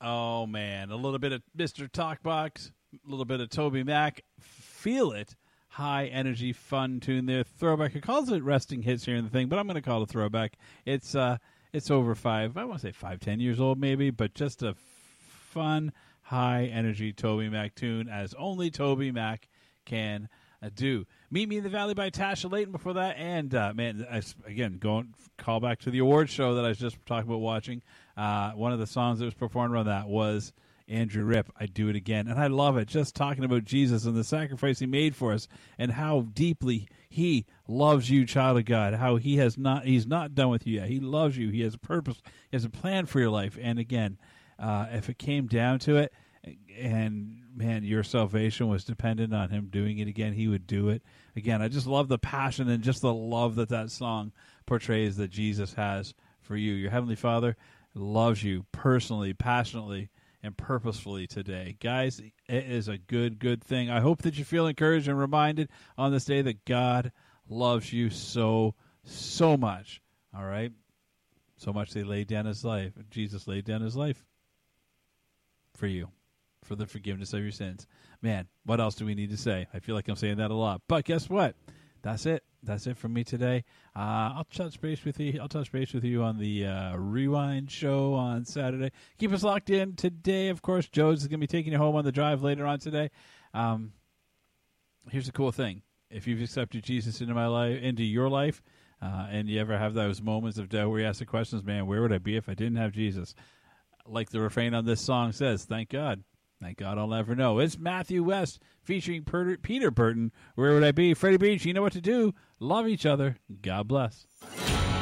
Oh, man. A little bit of Mr. Talkbox, a little bit of Toby Mac. Feel It. High energy, fun tune there. Throwback. It calls it resting hits here in the thing, but I'm going to call it a throwback. It's over 10 years old maybe, but just a fun, high energy Toby Mac tune as only Toby Mac can do. Meet Me in the Valley by Tasha Layton before that. And, call back to the awards show that I was just talking about watching. One of the songs that was performed on that was Andrew Ripp, I Do It Again. And I love it. Just talking about Jesus and the sacrifice he made for us and how deeply he loves you, child of God, how he's not done with you yet. He loves you. He has a purpose. He has a plan for your life. And again, if it came down to it, and man, your salvation was dependent on him doing it again, he would do it again. I just love the passion and just the love that song portrays that Jesus has for you. Your Heavenly Father loves you personally, passionately, and purposefully today. Guys, it is a good thing. I hope that you feel encouraged and reminded on this day that God loves you so much. All right? So much that he laid down his life. Jesus laid down his life for you, for the forgiveness of your sins. Man, what else do we need to say? I feel like I'm saying that a lot. But guess what? That's it. That's it for me today. I'll touch base with you. I'll touch base with you on the Rewind show on Saturday. Keep us locked in today. Of course, Joe's going to be taking you home on the drive later on today. Here's the cool thing: if you've accepted Jesus into your life, and you ever have those moments of doubt where you ask the questions, man, where would I be if I didn't have Jesus? Like the refrain on this song says, thank God. Thank God I'll never know. It's Matthew West featuring Peter Burton. Where would I be? Freddie Beach, you know what to do. Love each other. God bless.